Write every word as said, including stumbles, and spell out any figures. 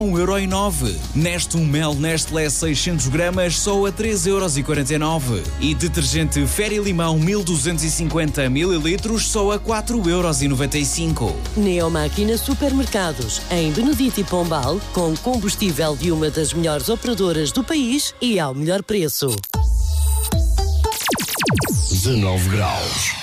um euro e nove. Nestum Mel Nestlé seiscentos gramas só a três euros e quarenta e nove. E detergente Feri Limão mil duzentos e cinquenta mililitros só a quatro euros e noventa e cinco. Neomáquina Supermercados, em Benedito e Pombal, com combustível de uma das melhores operadoras do país e ao melhor preço. dezanove graus.